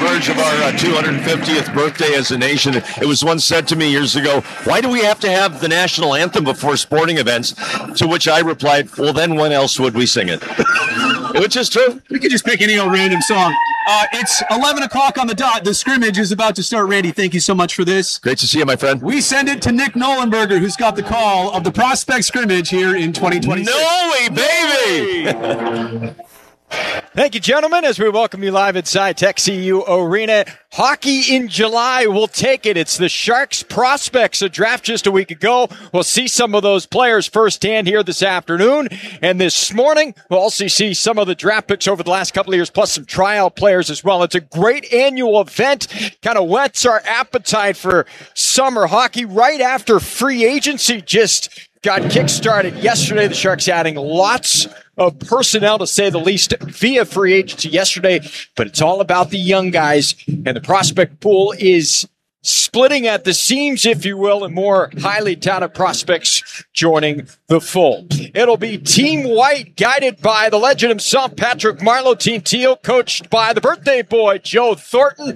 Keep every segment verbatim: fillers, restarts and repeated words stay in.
verge of our uh, two hundred fiftieth birthday as a nation. It was once said to me years ago, why do we have to have the national anthem before sporting events? To which I replied, well, then when else would we sing it? Which is true. We could just pick any old random song. Uh, it's eleven o'clock on the dot. The scrimmage is about to start. Randy, thank you so much for this. Great to see you, my friend. We send it to Nick Nolenberger, who's got the call of the prospect scrimmage here in twenty twenty-six. No way, baby! Thank you, gentlemen, as we welcome you live inside Tech C U Arena. Hockey in July, we'll take it. It's the Sharks prospects, a draft just a week ago. We'll see some of those players firsthand here this afternoon. And this morning, we'll also see some of the draft picks over the last couple of years, plus some tryout players as well. It's a great annual event. Kind of whets our appetite for summer hockey right after free agency just got kick-started yesterday. The Sharks adding lots of personnel, to say the least, via free agency yesterday. But it's all about the young guys, and the prospect pool is splitting at the seams, if you will, and more highly touted prospects joining the fold. It'll be Team White, guided by the legend himself, Patrick Marleau. Team Teal, coached by the birthday boy, Joe Thornton.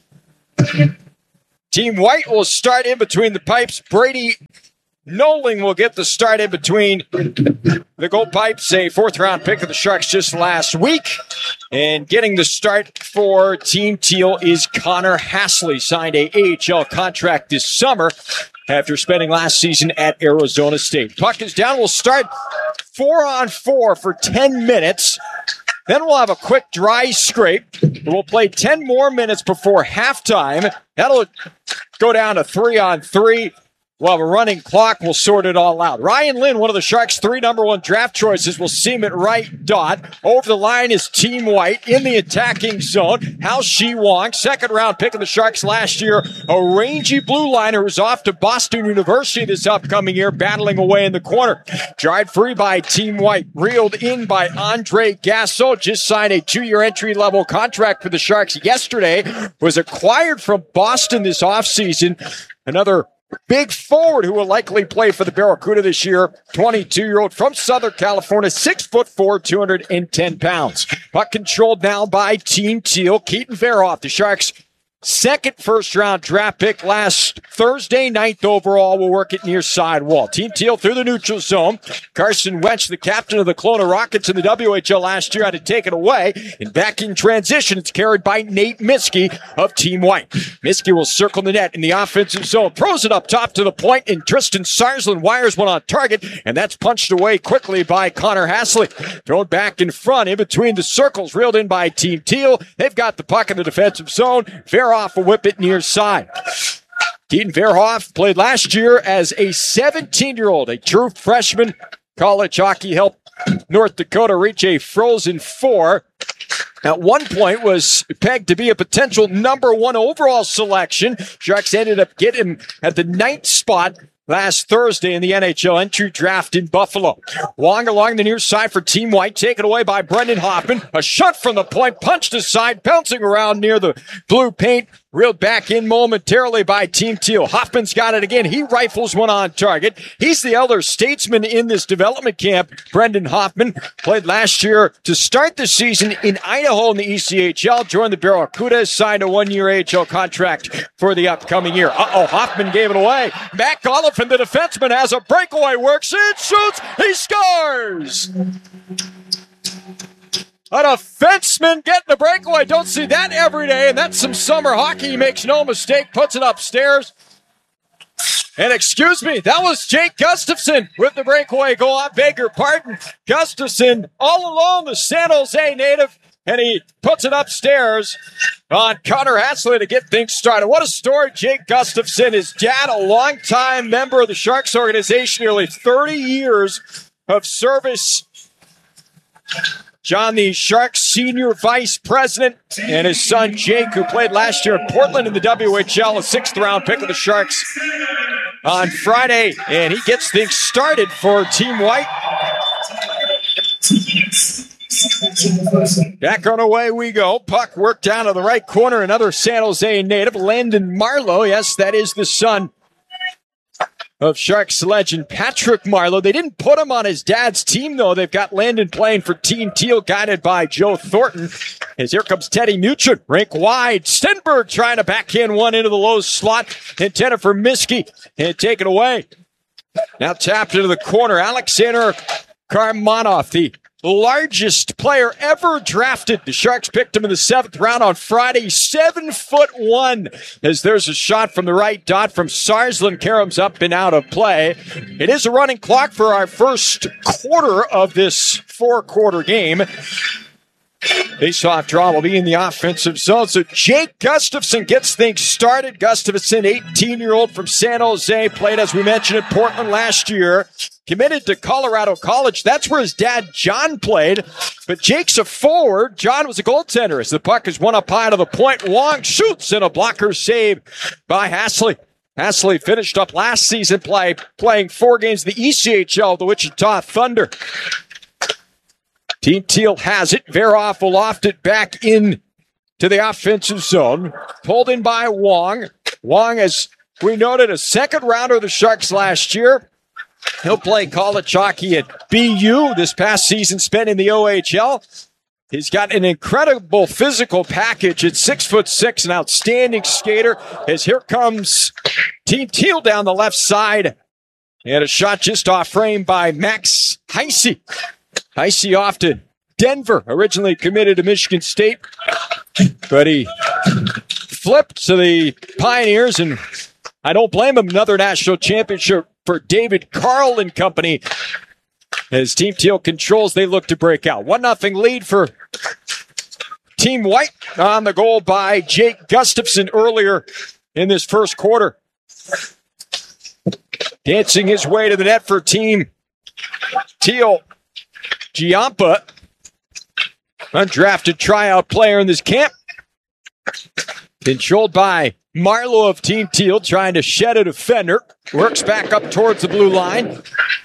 Team White will start in between the pipes. Brady Noling will get the start in between the gold pipes, a fourth-round pick of the Sharks just last week. And getting the start for Team Teal is Connor Hasley, signed a A H L contract this summer after spending last season at Arizona State. Puck is down. We'll start four on four for ten minutes. Then we'll have a quick dry scrape. We'll play ten more minutes before halftime. That'll go down to three on three. We'll have a running clock. We'll sort it all out. Ryan Lynn, one of the Sharks' three number one draft choices, will seam it right dot. Over the line is Team White in the attacking zone. Hal Shi Wong, second round pick of the Sharks last year, a rangy blue liner who's off to Boston University this upcoming year, battling away in the corner. Jarred free by Team White, reeled in by Andre Gasso, just signed a two-year entry-level contract for the Sharks yesterday, was acquired from Boston this offseason. Another big forward who will likely play for the Barracuda this year, twenty-two-year-old from Southern California, six foot four, two hundred ten pounds. Puck controlled now by Team Teal. Keaton Verhoff, the Sharks' second first-round draft pick last Thursday, ninth overall, will work it near side wall. Team Teal through the neutral zone. Carson Wentz, the captain of the Kelowna Rockets in the W H L last year, had to take it away. And back in transition, it's carried by Nate Miskey of Team White. Miskey will circle the net in the offensive zone. Throws it up top to the point, and Tristan Sarsland wires one on target, and that's punched away quickly by Connor Hasley. Thrown back in front, in between the circles, reeled in by Team Teal. They've got the puck in the defensive zone. Verhoff will whip it near side. Keaton Verhoff played last year as a seventeen-year-old, a true freshman. College hockey helped North Dakota reach a Frozen Four. At one point was pegged to be a potential number one overall selection. Sharks ended up getting him at the ninth spot last Thursday in the N H L entry draft in Buffalo. Wong along the near side for Team White, taken away by Brendan Hoffman. A shot from the point, punched aside, bouncing around near the blue paint. Reeled back in momentarily by Team Teal. Hoffman's got it again. He rifles one on target. He's the elder statesman in this development camp. Brendan Hoffman played last year to start the season in Idaho in the E C H L. Joined the Barracuda, signed a one-year A H L contract for the upcoming year. Uh-oh, Hoffman gave it away. Matt Oliphant, the defenseman, has a breakaway, works it, shoots, he scores! A defenseman getting a breakaway. Don't see that every day, and that's some summer hockey. He makes no mistake, puts it upstairs. And excuse me, that was Jake Gustafson with the breakaway goal. I beg your pardon. Gustafson all alone, the San Jose native, and he puts it upstairs on Connor Hasley to get things started. What a story, Jake Gustafson. His dad, a longtime member of the Sharks organization, nearly thirty years of service. John, the Sharks senior vice president, and his son Jake, who played last year in Portland in the W H L, a sixth round pick of the Sharks on Friday, and he gets things started for Team White. Back on away we go. Puck worked down to the right corner. Another San Jose native, Landon Marleau. Yes, that is the son of Sharks legend Patrick Marleau. They didn't put him on his dad's team, though. They've got Landon playing for Team Teal, guided by Joe Thornton. As here comes Teddy Muchin, rink wide. Stenberg trying to backhand one into the low slot. Intended for Miskey, and take it away. Now tapped into the corner. Alexander Karmanov, the largest player ever drafted. The Sharks picked him in the seventh round on Friday. Seven foot one. As there's a shot from the right dot from Sarsland. Karams up and out of play. It is a running clock for our first quarter of this four-quarter game. Face-off draw will be in the offensive zone. So Jake Gustafson gets things started. Gustafson, eighteen-year-old from San Jose, played, as we mentioned, at Portland last year. Committed to Colorado College. That's where his dad, John, played. But Jake's a forward. John was a goaltender. As the puck is one up high to the point, Wong shoots, and a blocker save by Hasley. Hasley finished up last season play, playing four games in the E C H L, the Wichita Thunder. Team Teal has it. Veroff will loft it back in to the offensive zone. Pulled in by Wong. Wong, as we noted, a second rounder of the Sharks last year. He'll play college hockey at B U this past season, spent in the O H L. He's got an incredible physical package at six foot six, an outstanding skater. As here comes Team Teal down the left side. And a shot just off frame by Max Heisey. Heisey off to Denver, originally committed to Michigan State. But he flipped to the Pioneers, and I don't blame him. Another national championship for David Carl and company. As Team Teal controls, they look to break out. one nothing lead for Team White on the goal by Jake Gustafson earlier in this first quarter. Dancing his way to the net for Team Teal. Giampa, undrafted tryout player in this camp. Controlled by Marleau of Team Teal, trying to shed a defender. Works back up towards the blue line.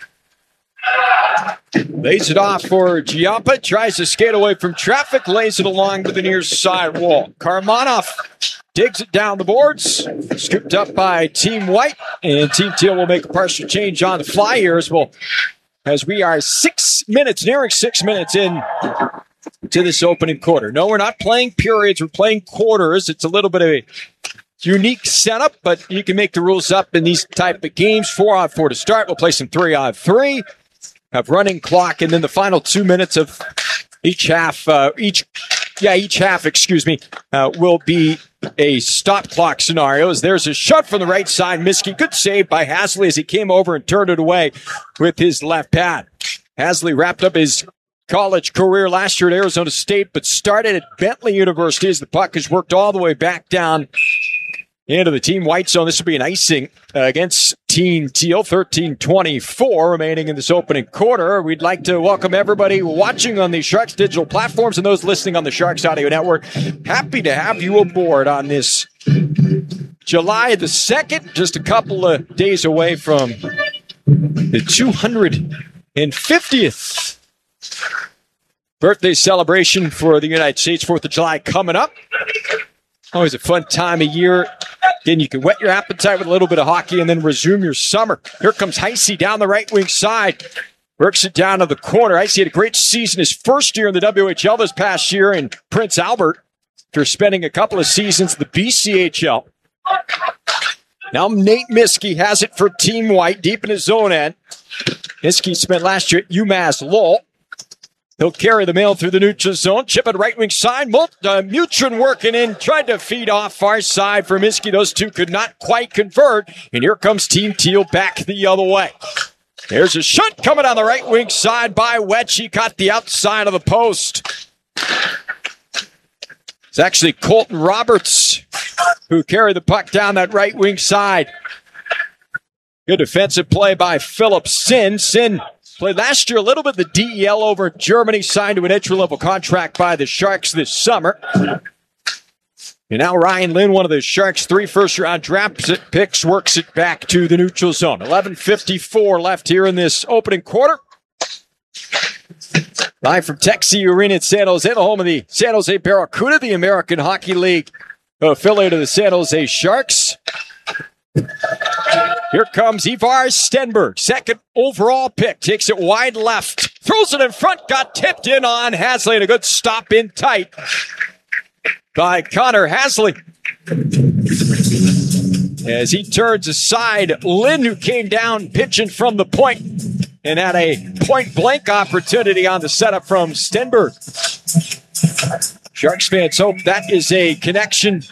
Lays it off for Giampa. Tries to skate away from traffic. Lays it along to the near side wall. Karmanov digs it down the boards. Scooped up by Team White. And Team Teal will make a partial change on the fly here as well. As we are six minutes, nearing six minutes in to this opening quarter. No, we're not playing periods. We're playing quarters. It's a little bit of a unique setup, but you can make the rules up in these type of games. Four on four to start. We'll play some three on three. Have running clock, and then the final two minutes of each half, uh, each, yeah, each half, excuse me, uh, will be a stop clock scenario. As there's a shot from the right side. Miskey, good save by Hasley as he came over and turned it away with his left pad. Hasley wrapped up his college career last year at Arizona State, but started at Bentley University as the puck has worked all the way back down into the Team White zone. This will be an icing uh, against Team Teal. thirteen twenty-four remaining in this opening quarter. We'd like to welcome everybody watching on the Sharks digital platforms and those listening on the Sharks Audio Network. Happy to have you aboard on this July the second, just a couple of days away from the two hundred fiftieth birthday celebration for the United States. fourth of July coming up. Always a fun time of year. Then you can whet your appetite with a little bit of hockey and then resume your summer. Here comes Heisey down the right wing side. Works it down to the corner. Heisey had a great season his first year in the W H L this past year in Prince Albert after spending a couple of seasons in the B C H L. Now Nate Miskey has it for Team White deep in his zone end. Miskey spent last year at UMass Lowell. He'll carry the mail through the neutral zone. Chip it right wing side. Mult, uh, Mutrin working in. Tried to feed off far side for Miskey. Those two could not quite convert. And here comes Team Teal back the other way. There's a shot coming on the right wing side by Wetch. He caught the outside of the post. It's actually Colton Roberts who carried the puck down that right wing side. Good defensive play by Philip Sin. Sin played last year a little bit the D E L over in Germany, signed to an entry-level contract by the Sharks this summer. And now Ryan Lynn, one of the Sharks' three first-round draft picks, works it back to the neutral zone. eleven fifty-four left here in this opening quarter. Live from Texie Arena in San Jose, the home of the San Jose Barracuda, the American Hockey League affiliate of the San Jose Sharks. Here comes Ivar Stenberg, second overall pick. Takes it wide left, throws it in front, got tipped in on Hasley, and a good stop in tight by Connor Hasley. As he turns aside, Lynn, who came down pitching from the point and had a point-blank opportunity on the setup from Stenberg. Sharks fans hope that is a connection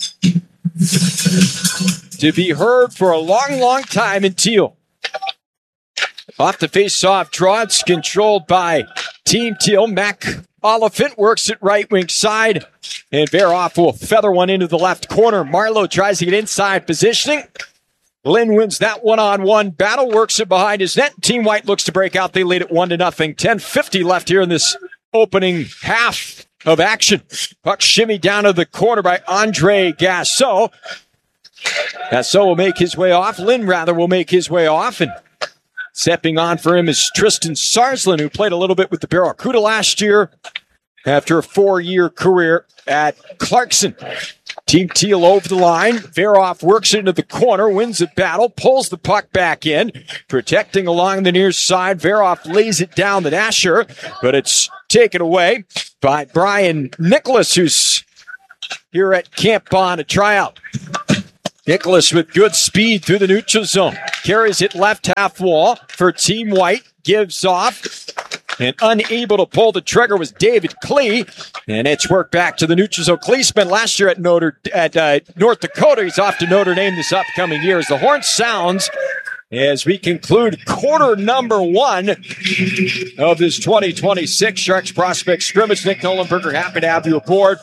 to be heard for a long, long time in Teal. Off the face-off draw, it's controlled by Team Teal. Mac Oliphant works it right wing side, and Veroff will feather one into the left corner. Marlowe tries to get inside positioning. Lynn wins that one-on-one battle, works it behind his net. Team White looks to break out. They lead it one to nothing. ten fifty left here in this opening half of action. Puck shimmy down to the corner by Andre Gasso. Gasso will make his way off. Lynn, rather, will make his way off. And stepping on for him is Tristan Sarslin, who played a little bit with the Barracuda last year after a four-year career at Clarkson. Team Teal over the line. Veroff works into the corner, wins the battle, pulls the puck back in. Protecting along the near side. Veroff lays it down the dasher, but it's taken away by Brian Nicholas, who's here at Camp on a tryout. Nicholas with good speed through the neutral zone. Carries it left half wall for Team White. Gives off. And unable to pull the trigger was David Klee. And it's worked back to the neutral zone. Klee spent last year at Notre at uh, North Dakota. He's off to Notre Dame this upcoming year. As the horn sounds, as we conclude quarter number one of this twenty twenty-six Sharks Prospect Scrimmage. Nick Nolenberger, happy to have you aboard.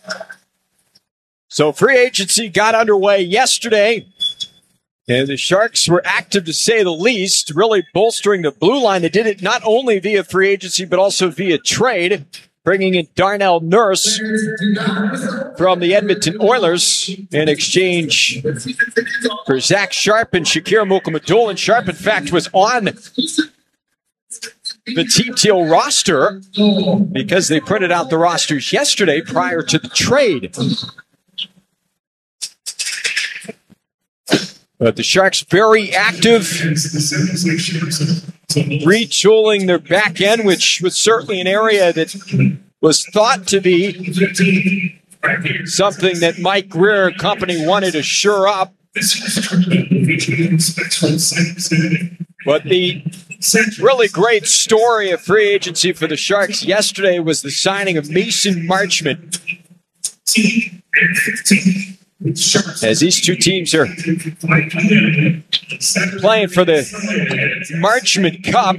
So free agency got underway yesterday, and the Sharks were active to say the least, really bolstering the blue line. They did it not only via free agency, but also via trade, bringing in Darnell Nurse from the Edmonton Oilers in exchange for Zach Sharp and Shakir Mukhamadoulin. Sharp, in fact, was on the Team Teal roster because they printed out the rosters yesterday prior to the trade. But the Sharks very active, retooling their back end, which was certainly an area that was thought to be something that Mike Greer and company wanted to shore up. But the really great story of free agency for the Sharks yesterday was the signing of Mason Marchment. As these two teams are playing for the Marchment Cup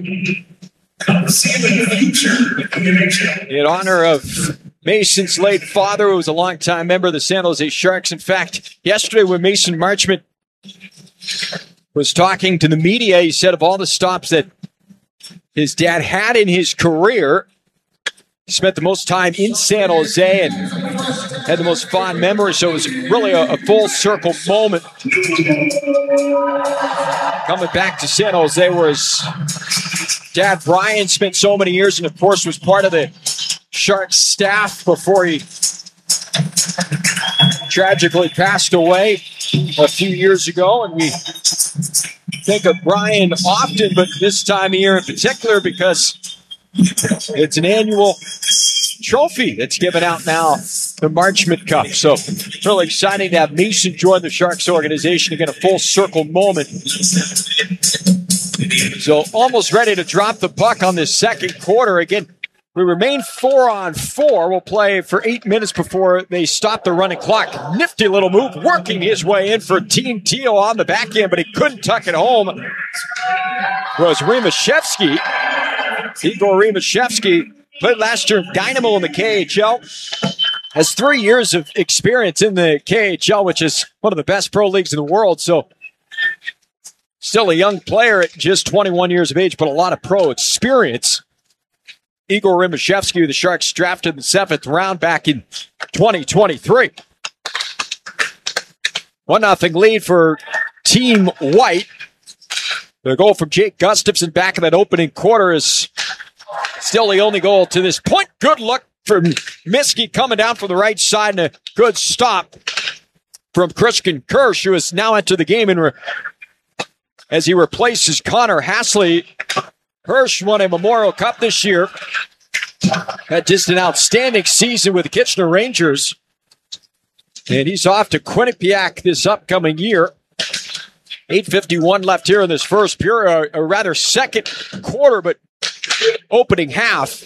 in honor of Mason's late father, who was a longtime member of the San Jose Sharks. In fact, yesterday when Mason Marchment was talking to the media, he said of all the stops that his dad had in his career, he spent the most time in San Jose and had the most fond memories, so it was really a, a full circle moment. Coming back to San Jose, where his dad Brian spent so many years and, of course, was part of the Sharks staff before he tragically passed away a few years ago. And we think of Brian often, but this time of year in particular, because it's an annual trophy that's given out now, the Marchment Cup. So really exciting to have Mason join the Sharks organization to get a full circle moment. So almost ready to drop the puck on this second quarter. Again, we remain four on four. We'll play for eight minutes before they stop the running clock. Nifty little move, working his way in for Team Teal on the back end, but he couldn't tuck it home. Was Rimashevsky. Igor Rimashevsky played last year in Dynamo in the K H L. Has three years of experience in the K H L, which is one of the best pro leagues in the world. So still a young player at just twenty-one years of age, but a lot of pro experience. Igor Rimashevsky, who the Sharks drafted in the seventh round back in twenty twenty-three. one nothing lead for Team White. The goal from Jake Gustafson back in that opening quarter is still the only goal to this point. Good look from Miskey coming down from the right side, and a good stop from Christian Kirsch, who has now entered the game in re- as he replaces Connor Hasley. Hirsch won a Memorial Cup this year. Had just an outstanding season with the Kitchener Rangers. And he's off to Quinnipiac this upcoming year. eight fifty-one left here in this first period, or rather second quarter, but opening half.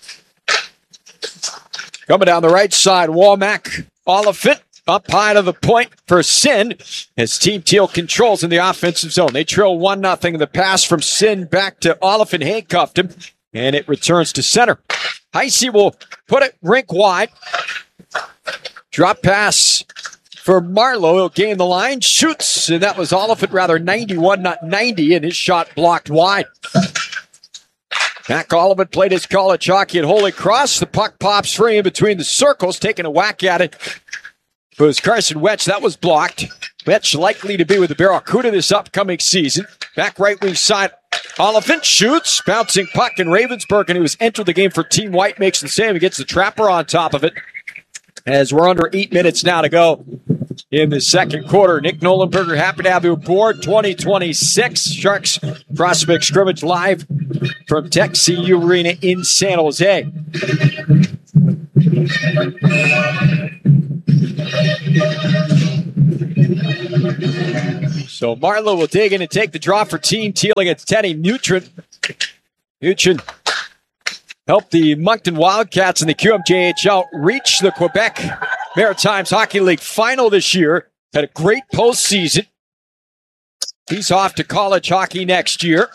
Coming down the right side, Womack, Oliphant up high to the point for Sin as Team Teal controls in the offensive zone. They trail one nothing. The pass from Sin back to Oliphant handcuffed him, and it returns to center. Heisey will put it rink wide. Drop pass for Marlowe. He'll gain the line, shoots, and that was Oliphant, rather ninety-one, not ninety, and his shot blocked wide. Mac Oliphant played his college hockey at Holy Cross. The puck pops free in between the circles, taking a whack at it. It was Carson Wetch. That was blocked. Wetch likely to be with the Barracuda this upcoming season. Back right wing side, Oliphant shoots. Bouncing puck in Ravensburg, and who has entered the game for Team White, makes the save. He gets the Trapper on top of it. As we're under eight minutes now to go in the second quarter. Nick Nolenberger, happy to have you aboard. twenty twenty-six Sharks prospect scrimmage live from Tech C U Arena in San Jose. So Marlowe will dig in and take the draw for Team Teal against Teddy Mutrin. Mutrin helped the Moncton Wildcats in the Q M J H L reach the Quebec Maritimes Hockey League final this year. Had a great postseason. He's off to college hockey next year.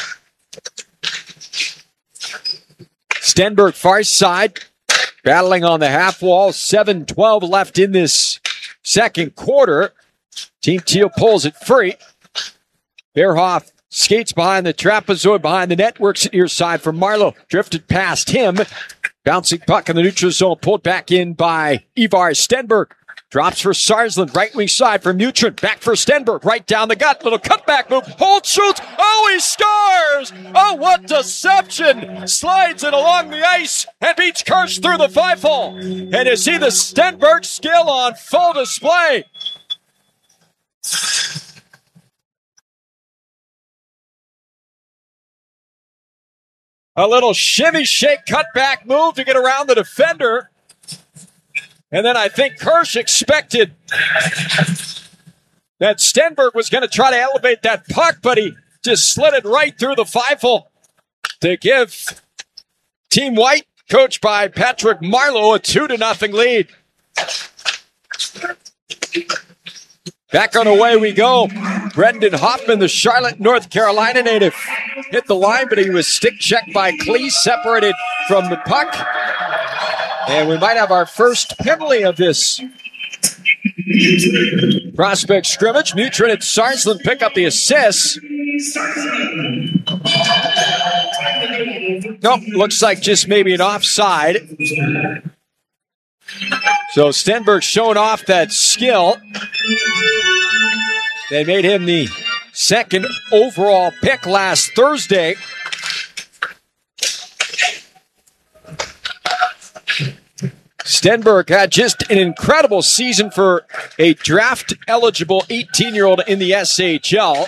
Stenberg far side, battling on the half wall. seven twelve left in this second quarter. Team Teal pulls it free. Beerhoff skates behind the trapezoid, behind the net, works it near side for Marlowe. Drifted past him. Bouncing puck in the neutral zone, pulled back in by Ivar Stenberg. Drops for Sarsland, right wing side for Mutrin. Back for Stenberg, right down the gut. Little cutback move. Hold, shoots. Oh, he scores! Oh, what deception! Slides it along the ice and beats Kirsch through the five hole. And you see the Stenberg skill on full display. A little shimmy shake cutback move to get around the defender. And then I think Kirsch expected that Stenberg was going to try to elevate that puck, but he just slid it right through the five hole to give Team White, coached by Patrick Marlowe, a two to nothing lead. Back on the way we go. Brendan Hoffman, the Charlotte, North Carolina native, hit the line, but he was stick checked by Cleese, separated from the puck. And we might have our first penalty of this prospect scrimmage. Mutrin and Sarsland pick up the assist. Nope, looks like just maybe an offside. So Stenberg showing off that skill. They made him the second overall pick last Thursday. Stenberg had just an incredible season for a draft-eligible eighteen-year-old in the S H L.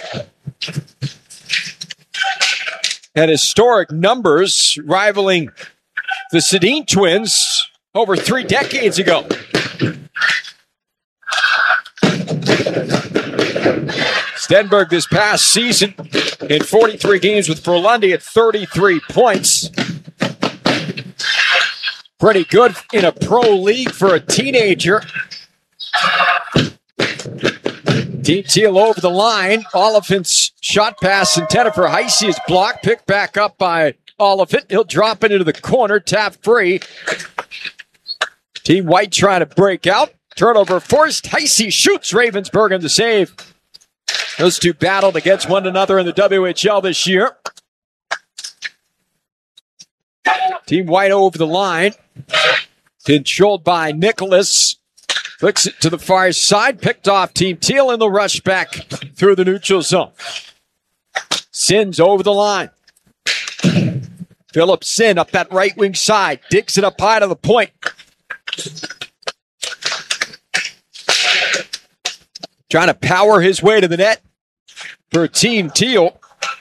Had historic numbers rivaling the Sedin twins over three decades ago. Stenberg this past season in forty-three games with Verlundi at thirty-three points. Pretty good in a pro league for a teenager. Team Teal over the line. Oliphant's shot pass intended for Heisey is blocked. Picked back up by Oliphant. He'll drop it into the corner. Tap free. Team White trying to break out. Turnover forced. Heisey shoots. Ravensburg in the save. Those two battled against one another in the W H L this year. Team White over the line. Controlled by Nicholas. Flicks it to the far side. Picked off Team Teal in the rush back through the neutral zone. Sins over the line. Philip Sin up that right wing side. Digs it up high to the point. Trying to power his way to the net. for Team Teal.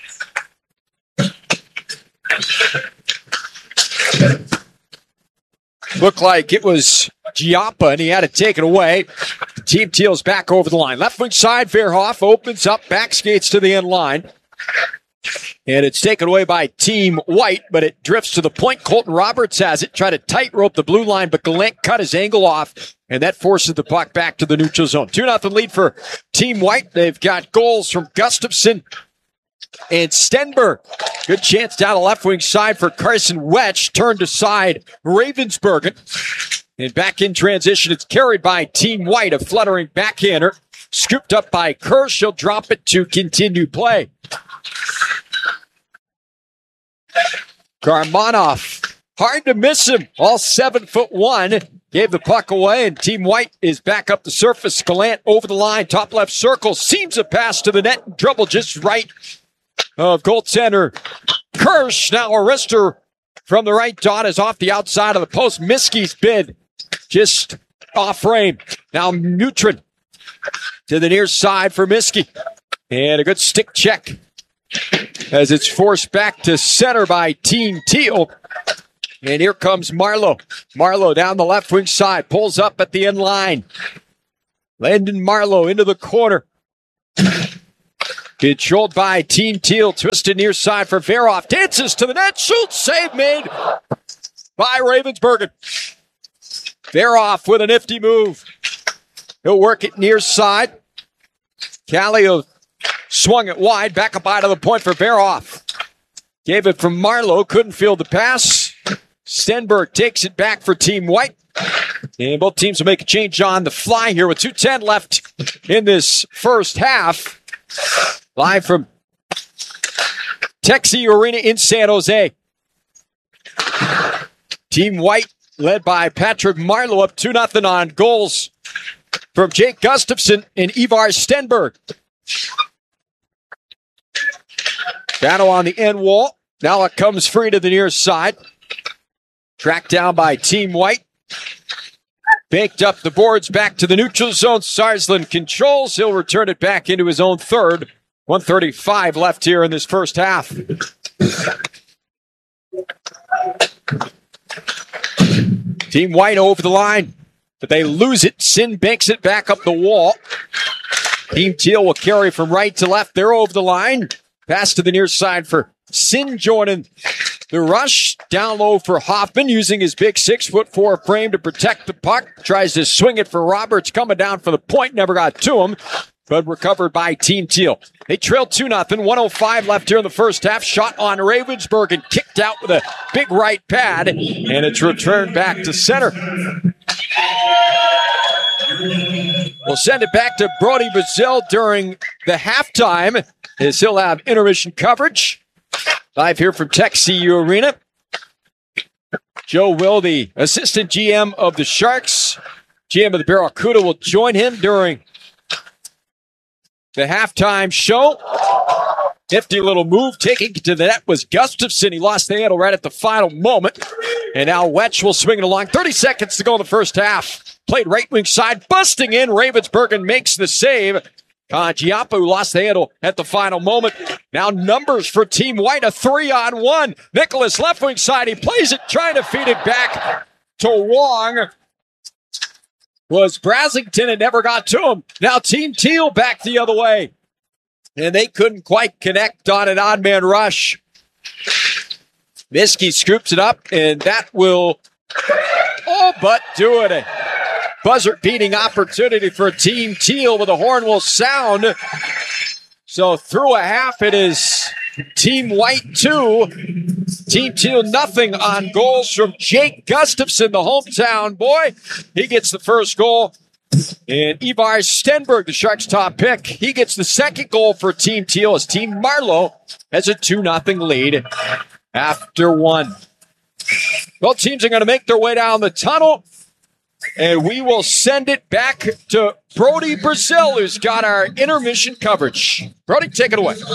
Looked like it was Giappa, and he had to take it away. Team Teal's back over the line. Left wing side, Verhoff opens up, back skates to the end line. And it's taken away by Team White, but it drifts to the point. Colton Roberts has it. Tried to tightrope the blue line, but Gallant cut his angle off, and that forces the puck back to the neutral zone. two nothing lead for Team White. They've got goals from Gustafson and Stenberg. Good chance down the left wing side for Carson Wetch. Turned aside Ravensburgen. And back in transition, it's carried by Team White. A fluttering backhander. Scooped up by Kirsch. He'll drop it to continue play. Karmanoff, hard to miss him. All seven foot one. Gave the puck away, and Team White is back up the surface. Gallant over the line, top left circle. Seems a pass to the net. Trouble just right of goaltender Kirsch. Now a wrister from the right dot is off the outside of the post. Miskey's bid just off frame. Now Neutron to the near side for Miskey. And a good stick check as it's forced back to center by Team Teal. And here comes Marlowe. Marlowe down the left wing side. Pulls up at the end line. Landon Marlowe into the corner. Controlled by Team Teal. Twisted near side for Verhoff. Dances to the net. Shoots. Save made by Ravensburgen. Verhoff with a nifty move. He'll work it near side. Callio swung it wide. Back up out of the point for Verhoff. Gave it from Marlowe. Couldn't field the pass. Stenberg takes it back for Team White. And both teams will make a change on the fly here with two ten left in this first half. Live from Texie Arena in San Jose. Team White led by Patrick Marlowe up two nothing on goals from Jake Gustafson and Ivar Stenberg. Battle on the end wall. Now it comes free to the near side. Tracked down by Team White. Baked up the boards back to the neutral zone. Sarsland controls. He'll return it back into his own third. one thirty-five left here in this first half. Team White over the line, but they lose it. Sin banks it back up the wall. Team Teal will carry from right to left. They're over the line. Pass to the near side for Sin joining the rush. Down low for Hoffman, using his big six foot four frame to protect the puck. Tries to swing it for Roberts, coming down for the point. Never got to him, but recovered by Team Teal. They trailed two nothing. one oh five left here in the first half. Shot on Ravensburg and kicked out with a big right pad, and it's returned back to center. We'll send it back to Brody Brazil during the halftime, as he'll have intermission coverage. Live here from Texie Arena. Joe Will, the assistant G M of the Sharks, G M of the Barracuda, will join him during the halftime show. Nifty little move. Taking it to the net was Gustafson. He lost the handle right at the final moment. And now Wetch will swing it along. thirty seconds to go in the first half. Played right wing side, busting in. Ravensburgen makes the save. Uh, Giappa, who lost the handle at the final moment. Now numbers for Team White, a three on one. Nicholas left wing side. He plays it, trying to feed it back to Wong. Was Brasington and never got to him. Now Team Teal back the other way. And they couldn't quite connect on an odd man rush. Miskey scoops it up, and that will all but do it. A buzzer beating opportunity for Team Teal, with the horn will sound. So through a half, it is Team White two, Team Teal nothing on goals from Jake Gustafson, the hometown boy. He gets the first goal. And Ivar Stenberg, the Sharks' top pick, he gets the second goal for Team Teal, as Team Marlowe has a two nothing lead after one. Both teams are going to make their way down the tunnel, and we will send it back to Brody Brazil, who's got our intermission coverage. Brody, take it away.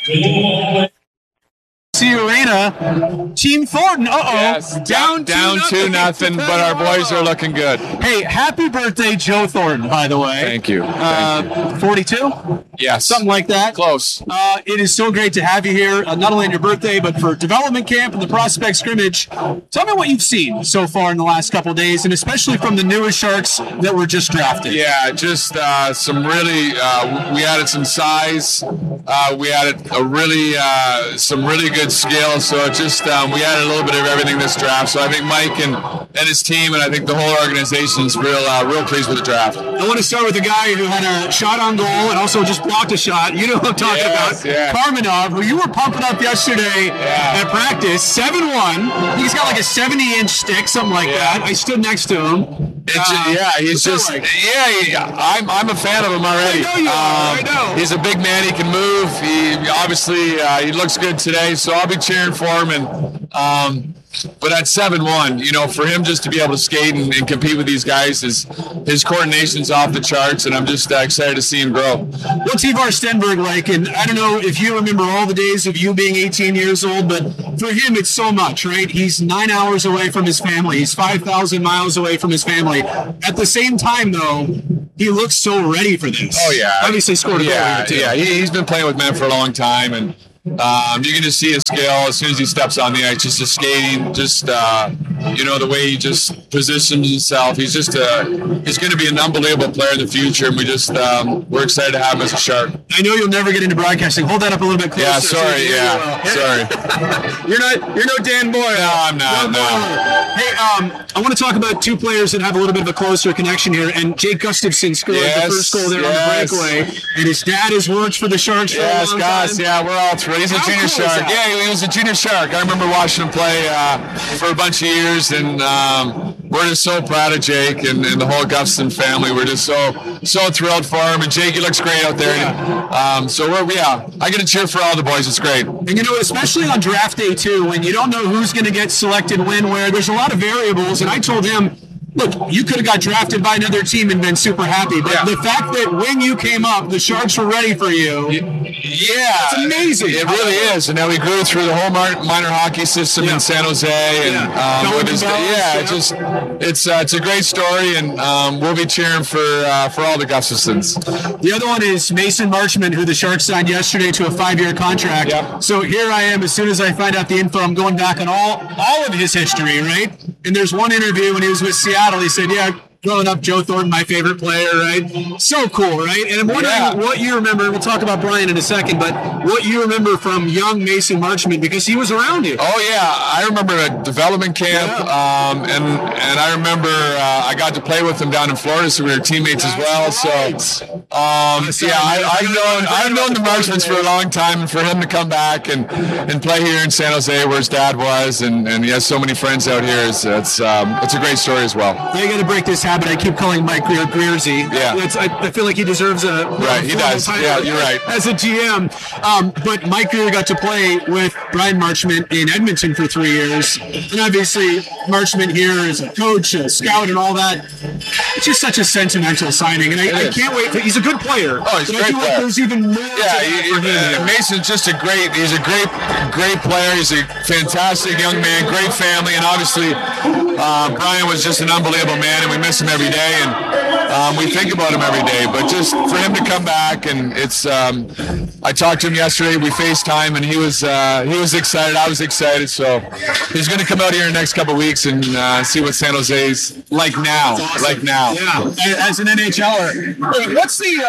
Arena, Team Thornton. Uh oh, yes, down down two to nothing. But our boys are looking good. Hey, happy birthday, Joe Thornton. By the way, thank you. Uh, forty-two. Yes, something like that. Close. Uh, it is so great to have you here, uh, not only on your birthday, but for development camp and the prospect scrimmage. Tell me what you've seen so far in the last couple of days, and especially from the newest Sharks that were just drafted. Yeah, just uh, some really. Uh, we added some size. Uh, we added a really uh, some really good skill. So it just um, we added a little bit of everything this draft. So I think Mike and, and his team, and I think the whole organization is real uh, real pleased with the draft. I want to start with a guy who had a shot on goal and also just blocked a shot. You know who I'm talking yes, about. Yeah. Karmanov, who you were pumping up yesterday yeah. at practice. seven one. He's got like a seventy-inch stick, something like yeah. that. I stood next to him. It's, uh, yeah, he's just like? yeah. He, I'm I'm a fan of him already. I know you are. Um, I know. He's a big man. He can move. He obviously uh, he looks good today. So I'll be cheering for him. And um, but at seven one, you know, for him just to be able to skate and, and compete with these guys, is his coordination's off the charts, and I'm just uh, excited to see him grow. What's Ivar Stenberg like? And I don't know if you remember all the days of you being eighteen years old, but for him, it's so much, right? He's nine hours away from his family. He's five thousand miles away from his family. At the same time, though, he looks so ready for this. Oh, yeah. Obviously scored a goal yeah, here, too. Yeah, he, he's been playing with men for a long time, and Um, you can just see his skill as soon as he steps on the ice, just his skating, just, uh, you know, the way he just positions himself. He's just a, he's going to be an unbelievable player in the future, and we just, um, we're excited to have him as a Shark. I know you'll never get into broadcasting. Hold that up a little bit closer. Yeah, sorry, so yeah, well. sorry. You're not, you're no Dan Boyle. No, I'm not, no. Hey, um, I want to talk about two players that have a little bit of a closer connection here, and Jake Gustafson scored yes, the first goal there yes. on the breakaway, and his dad has worked for the Sharks for yes, a long guys, time. yeah, we're all three. He's a How junior cool is Shark. that? Yeah, he was a junior Shark. I remember watching him play uh, for a bunch of years, and um, we're just so proud of Jake and, and the whole Gustafson family. We're just so so thrilled for him, and Jake, he looks great out there. Yeah. Um, so we're yeah, I get to cheer for all the boys. It's great. And you know, especially on draft day too, when you don't know who's going to get selected when, where, there's a lot of variables. And I told him, look, you could have got drafted by another team and been super happy. But yeah. the fact that when you came up, the Sharks were ready for you. Yeah, it's amazing. It really is. And now we grew through the whole minor hockey system yeah. in San Jose, and yeah, um, with his, Bells, yeah, yeah, it's just it's uh, it's a great story, and um, we'll be cheering for uh, for all the Gustafsons. The other one is Mason Marchment, who the Sharks signed yesterday to a five-year contract. Yeah. So here I am. As soon as I find out the info, I'm going back on all all of his history, right? And there's one interview when he was with Seattle. He said, "Yeah, growing up, Joe Thornton, my favorite player, right? So cool, right?" And I'm wondering yeah. what you remember. We'll talk about Brian in a second, but what you remember from young Mason Marchment, because he was around you. Oh yeah, I remember a development camp, yeah. um, and and I remember uh, I got to play with him down in Florida, so we were teammates That's as well. right. So um, yeah, I, I've known I've known the Marchments for a long time, and for him to come back and, and play here in San Jose, where his dad was, and, and he has so many friends out here, it's it's, um, it's a great story as well. I got to break this habit. I keep calling Mike Greer Greersy. Yeah, it's, I, I feel like he deserves a right. He does. Yeah, you're right. As a G M, um, but Mike Greer got to play with Brian Marchment in Edmonton for three years, and obviously Marchment here is a coach, a scout, and all that. It's just such a sentimental signing, and I, I can't wait. For, he's a good player. Oh, he's a but great I feel player. like there's even more. Yeah, he, for him. uh, Mason's just a great. He's a great, great player. He's a fantastic young man, great family, and obviously uh, Brian was just an unbelievable man, and we miss him every day, and um, we think about him every day. But just for him to come back, and it's. Um, I talked to him yesterday. We FaceTime, and he was uh, he was excited. I was excited. So he's going to come out here in the next couple of weeks and uh, see what San Jose's like now. Awesome. Like now. Yeah, as an N H L er. What's the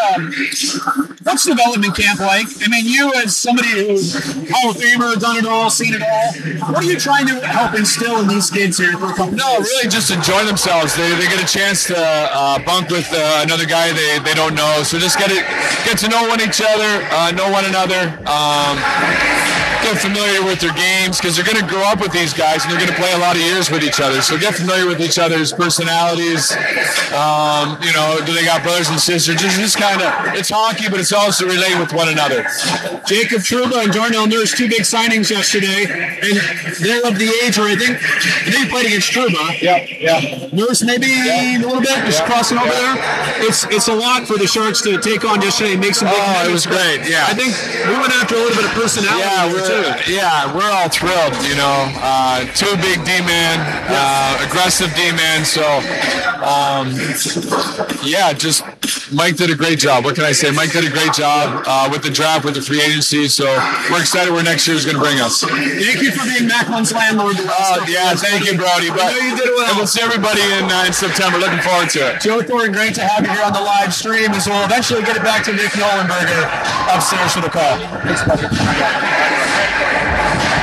um, what's development camp like? I mean, you as somebody who's Hall of Famer, done it all, seen it all. What are you trying to help instill in these kids here for a couple No, years? really just enjoy themselves. They, they get a chance to uh, bunk with uh, another guy they, they don't know. So just get it, get to know one each other, uh, know one another. Um, get familiar with their games because they're going to grow up with these guys and they're going to play a lot of years with each other. So get familiar with each other's personalities. Um, you know, do they got brothers and sisters? Just, just kind of, it's hockey, but it's also relating with one another. Jacob Trouba and Darnell Nurse, two big signings yesterday, and they're of the age where I think they played against Trouba. Yeah, yeah. Nurse maybe yeah. a little bit, just yeah. crossing over yeah. there. It's it's a lot for the Sharks to take on yesterday and make some big Oh, moves, it was great, yeah. I think we went after a little bit of personality yeah, there we're, too. Yeah, we're all thrilled, you know. Uh, two big D-man, uh, aggressive D-man, so um, yeah, just Mike did a great job. What can I say? Mike did a great job uh, with the draft, with the free agency, so we're excited where next year is going to bring us. Thank you for being Macklin's landlord. Uh, yeah, thank you, Brody. But I know you did well. And we'll see everybody in, uh, in September. Looking forward to it. Joe Thornton, great to have you here on the live stream as well. Eventually get it back to Nick Nollenberger upstairs for the call. Thanks, buddy.